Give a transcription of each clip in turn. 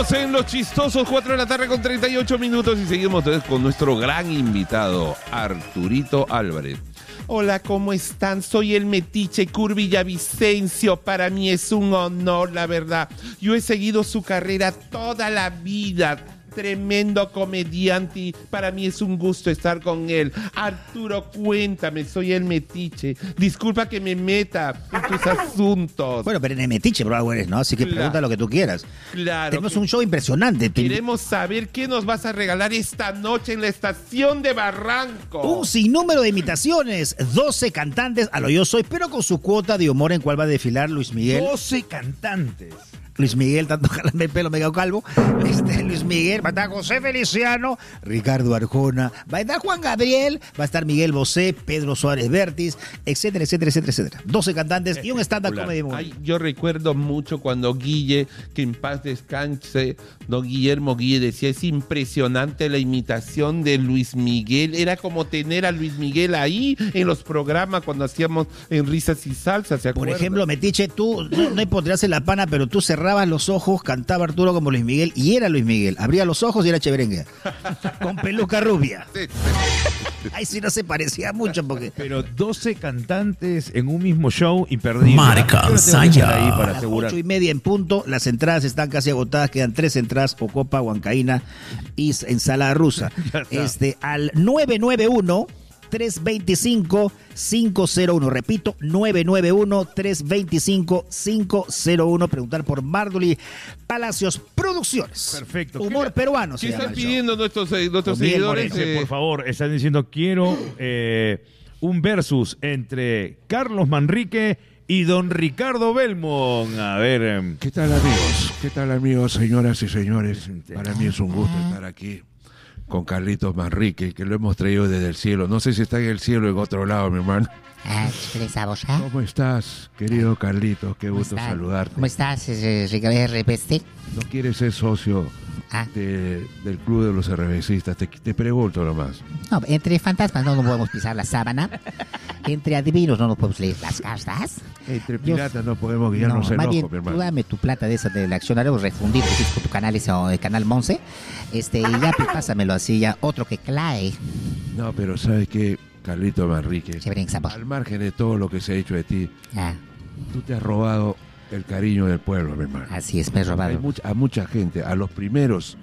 Seguimos en Los Chistosos, 4 de la tarde con 38 minutos y seguimos entonces con nuestro gran invitado, Arturito Álvarez. Hola, ¿cómo están? Soy el metiche Kurt Villavicencio. Para mí es un honor, la verdad. Yo he seguido su carrera toda la vida. Tremendo comediante. Para mí es un gusto estar con él. Arturo, cuéntame, soy el metiche. Disculpa que me meta en tus asuntos. Bueno, pero en el metiche, bro, algo eres, ¿no? Así que pregunta lo que tú quieras. Claro. Tenemos un show impresionante. Queremos saber qué nos vas a regalar esta noche en la estación de Barranco. Un sinnúmero de imitaciones, 12 cantantes a lo yo soy, pero con su cuota de humor en cual va a desfilar Luis Miguel. 12 cantantes. Luis Miguel, tanto jalarme el pelo, me quedo calvo. Luis Miguel, va a estar José Feliciano, Ricardo Arjona, va a estar Juan Gabriel, va a estar Miguel Bosé, Pedro Suárez Vértiz, etcétera, etcétera, etcétera, etcétera. 12 cantantes y un stand-up comedy. Ay, yo recuerdo mucho cuando Guille, que en paz descanse, don Guillermo Guille decía, es impresionante la imitación de Luis Miguel. Era como tener a Luis Miguel ahí en los programas cuando hacíamos en Risas y Salsa, ¿se acuerdan? Por ejemplo, metiche, tú no pondrías en la pana, pero tú cerrabas los ojos, cantaba Arturo como Luis Miguel y era Luis Miguel. Abría los ojos y era Cheverengue. Con peluca rubia. Ay, sí, no se parecía mucho porque... Pero 12 cantantes en un mismo show imperdible. Marca Saya. Ahí para A las asegurar. 8:30 en punto, las entradas están casi agotadas, quedan 3 entradas, Ocopa, huancaína y ensalada rusa. Al 991-325-501. Repito, 991-325-501. Preguntar por Marduli Palacios Producciones. Perfecto. Humor peruano. ¿Qué se llama están el show. pidiendo nuestros Con Miguel seguidores? Moreno. Por favor, están diciendo, quiero un versus entre Carlos Manrique y don Ricardo Belmont. A ver, ¿Qué tal, amigos? ¿Qué tal, amigos, señoras y señores? Para mí es un gusto estar aquí con Carlitos Manrique, que lo hemos traído desde el cielo. No sé si está en el cielo o en otro lado, mi hermano. ¿Cómo estás, querido Carlitos? Qué gusto saludarte. ¿Cómo estás, Ricardo RPC? ¿No quieres ser socio del Club de los RBCistas? Te pregunto nomás. No, entre fantasmas no nos podemos pisar la sábana. Entre adivinos no nos podemos leer las cartas. Entre piratas no podemos guiarnos el más ojo, bien, mi tú hermano. dame tu plata de esa del accionario refundido que hiciste por tu canal, ese Canal Monse. Y ya pues, pásamelo así, ya otro que clae. No, pero ¿sabes qué, Carlitos Manrique? Chévere en sabor. Al margen de todo lo que se ha hecho de ti, Ah, tú te has robado el cariño del pueblo, mi hermano. así es, me he robado. A mucha gente, a los primeros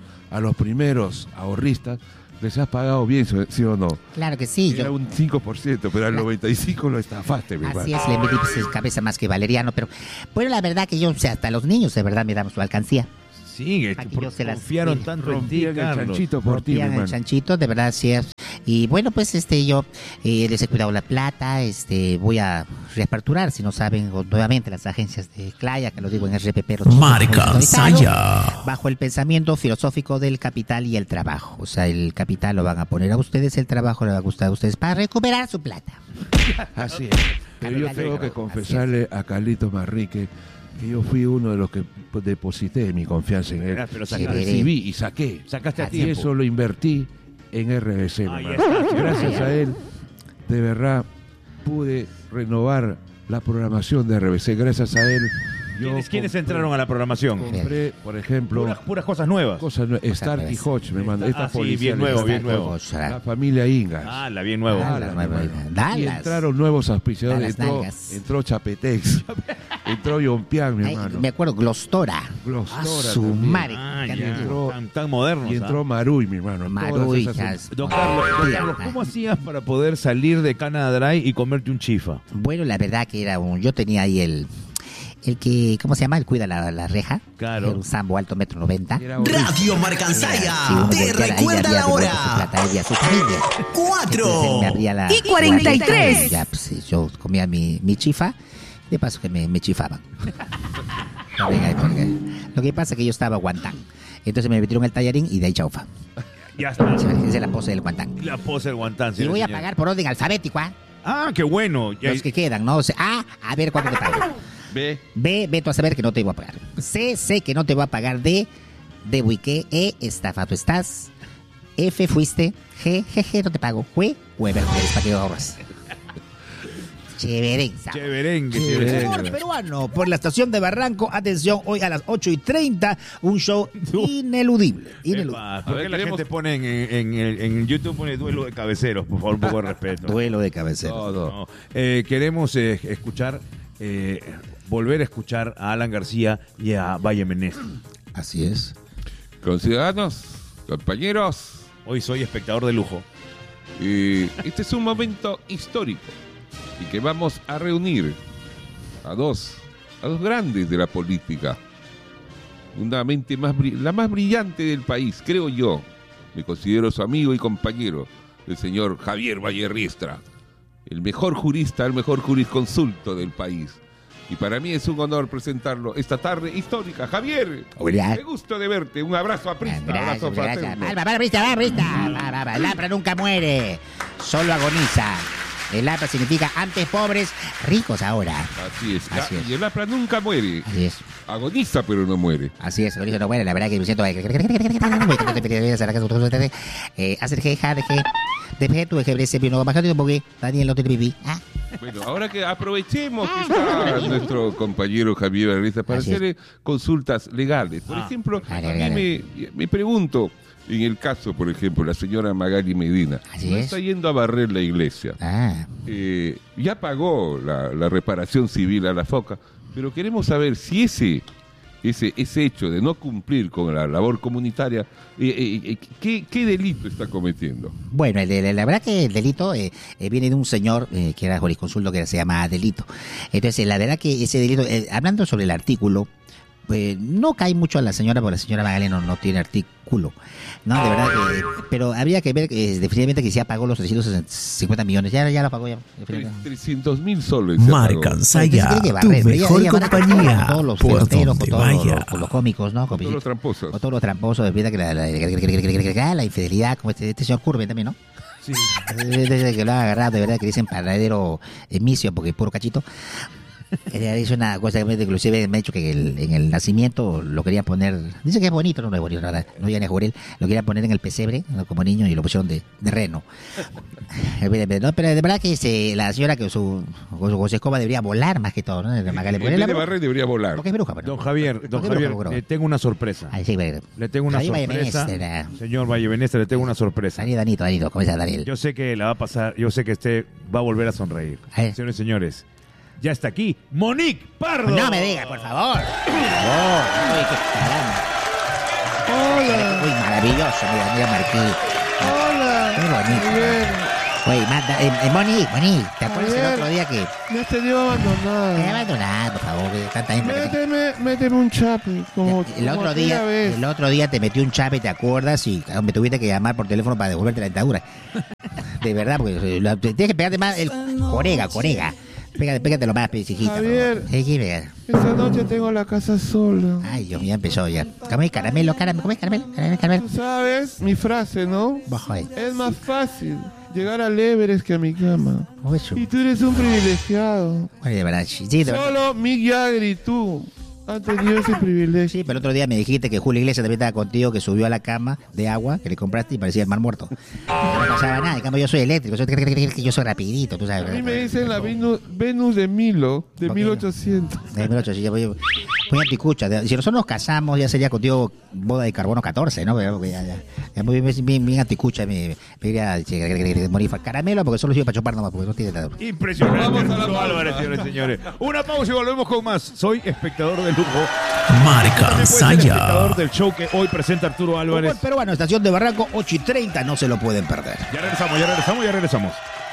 ahorristas, les has pagado bien, ¿sí o no? Claro que sí. Era un 5%, pero al 95% lo estafaste, mi Así hermano. es, le metí pues, cabeza más que Valeriano, pero bueno, la verdad que yo, o sea, hasta los niños de verdad me damos su alcancía. sí, Aquí yo se las- confiaron tanto en ti, Rompían el Carlos. chanchito por ti, mi Rompían el hermano. chanchito, de verdad, sí es. Y bueno, pues yo les he cuidado la plata, voy a reaperturar, si no saben, nuevamente las agencias de Claya, que lo digo en RPP. Marca Saya. Bajo el pensamiento filosófico del capital y el trabajo. O sea, el capital lo van a poner a ustedes, el trabajo le va a gustar a ustedes para recuperar su plata. Así es. Pero yo tengo que confesarle a Carlitos Manrique que yo fui uno de los que deposité mi confianza en él. Pero Y sacaste, recibí y saqué. sacaste a Y tiempo. eso lo invertí en RBC, mi Ahí hermano. está. Gracias a él, de verdad, pude renovar la programación de RBC. Gracias a él, yo ¿Quiénes entraron a la programación? compré, por ejemplo, Puras cosas nuevas. Stark y Hodge, me mandó. Esta sí, policía bien nuevo, de- bien nuevo. La familia Ingas. Ah, la bien nuevo. Ah, la nueva, Y Dallas. entraron nuevos auspiciadores. Dallas Nalgas. Entró Chapetex. Entró Yompian, mi Ay, hermano. me acuerdo, Glostora. Glostora Su también. madre. Ah, Qué ya, antiguo. tan modernos. Y entró Maruy, mi hermano. Maruy, Todas esas- ya. Don Carlos, ¿cómo hacías para poder salir de Canada Dry y comerte un chifa? Bueno, la verdad que yo tenía ahí el que, ¿cómo se llama? El cuida la reja. Claro. Era un sambo alto, 1,90 m. Era horrible. Radio Marcansaya. Sí, uno Te volteaba ahí, recuerda había la devuelto hora. su plata a ella, a su familia. Entonces él me abría la... Y 43. Ya, pues sí, yo comía mi chifa, de paso que me chifaban. No, venga, porque lo que pasa es que yo estaba guantán. Entonces me metieron el tallarín y de ahí chaufa. Ya está. Esa es la pose del guantán. La pose del guantán. Y señor, voy a señor. pagar por orden alfabético, ¿ah? Ah, qué bueno. Ya- Los que quedan, ¿no? O sea, a ver cuánto te pago. B, tú a saber que no te voy a pagar. C, sé que no te voy a pagar. D, debo y qué. E, estafa, tú estás. F, fuiste. G, no te pago. Jue, Weber, ¿para qué ahorras? Cheverenza. Cheverengue. Humor peruano por la estación de Barranco. Atención, hoy a las 8:30, un show ineludible. ¿Por qué la gente pone en YouTube pone duelo de cabeceros? Por favor, un poco de respeto. Duelo de cabeceros. No. Queremos escuchar, volver a escuchar a Alan García y a Valle Menezes. Así es. Conciudadanos, compañeros, Hoy soy espectador de lujo. este es un momento histórico y que vamos a reunir a dos grandes de la política. Una mente la más brillante del país, creo yo. Me considero su amigo y compañero, el señor Javier Vallerriestra, el mejor jurista, el mejor jurisconsulto del país. Y para mí es un honor presentarlo esta tarde histórica. Javier, Hola. qué gusto de verte. Un abrazo a Prista, un abrazo fraterno. Va, Prista. El APRA nunca muere, solo agoniza. El APRA significa antes pobres, ricos ahora. Así es. Así es. Y el APRA nunca muere. Así es. Agoniza, pero no muere. Así es, agoniza no muere. La verdad que me siento... Hacer jeja, de tu ejemplo, no bajando un poquito, Daniel no te pipí. Bueno, ahora que aprovechemos que está nuestro compañero Javier Vallerriestra para Así es. hacerle consultas legales. Por ejemplo, Vale, a mí vale. me pregunto, en el caso, por ejemplo, la señora Magali Medina, Así no es. está yendo a barrer la iglesia. Ya pagó la reparación civil a la FOCA, pero queremos saber si ese hecho de no cumplir con la labor comunitaria, ¿qué delito está cometiendo? Bueno, la verdad que el delito viene de un señor que era jurisconsulto que se llama Delito. Entonces, la verdad que ese delito, hablando sobre el artículo, no cae mucho a la señora, porque la señora Magali no tiene artículo, ¿no? De verdad, pero habría que ver definitivamente que ya pagó los 350 millones, ya lo pagó ya. 300.000 soles. se Marca pagó. Saya, tu mejor compañía. Con todos los Por fiesteros, donde con todos vaya. los cómicos, ¿no? Con todos los tramposos. Con todos los tramposos, de verdad que la infidelidad, como este señor Curven también, ¿no? Sí. Desde que lo han agarrado, de verdad que dicen paradero misio, porque es puro cachito. Dice una cosa que inclusive me ha dicho que en el nacimiento lo quería poner, dice que es bonito, no es bonito, nada, no iban a jugar, lo quería poner en el pesebre, ¿no? Como niño, y lo pusieron de reno. No, pero de verdad que la señora que su escoba debería volar más que todo, ¿no? En vez de barrer debería volar. Porque es bruja, pero Don Javier, tengo una sorpresa. Ahí sí, Le tengo una Javier sorpresa. Vallebenéstra. Señor Vallebenéstra, le tengo una sorpresa. Danito, ¿cómo está Daniel? Yo sé que la va a pasar, yo sé que usted va a volver a sonreír. Señores y señores, ya está aquí Monique Pardo. No me diga, por favor. Uy, qué caramba. Hola. Uy, maravilloso, mira Marquí. Hola. Qué bonito. Muy bien. Oye, Monique, ¿te acuerdas el otro día que Me has tenido abandonado. te abandonado, por favor? Que tanta gente- Méteme un chape. El otro día te metí un chape, ¿te acuerdas? Y me tuviste que llamar por teléfono para devolverte la dentadura. De verdad, porque tienes que pegarte más el corega. Pégatelo más, hijita. Javier. Esta noche tengo la casa sola. Ay, Dios mío, ya empezó ya. ¿Comes caramelo? ¿Comes caramelo? Tú sabes mi frase, ¿no? Bajo ahí. Es más fácil llegar al Everest que a mi cama. Oye, Y tú eres un privilegiado. de verdad. Sí, de verdad. Solo Mick Jagger y tú han tenido ese privilegio. Sí, pero el otro día me dijiste que Julio Iglesias también estaba contigo, que subió a la cama de agua que le compraste y parecía el mar muerto. No pasaba nada, en cambio yo soy eléctrico, yo soy rapidito, tú sabes. A mí me dicen la Venus de Milo, de 1800. De 1800, muy anticucha. Si nosotros nos casamos, ya sería contigo boda de carbono 14, ¿no? Porque ya muy bien anticucha. Me diría morir caramelo, porque solo sirve para chupar nomás, porque no tiene nada. Impresionante, Arturo Álvarez, señores y señores. Una pausa y volvemos con más. Soy espectador de lujo. Marca Saya. Espectador del show que hoy presenta Arturo Álvarez. Peruano, estación de Barranco, 8:30, no se lo pueden perder. Ya regresamos.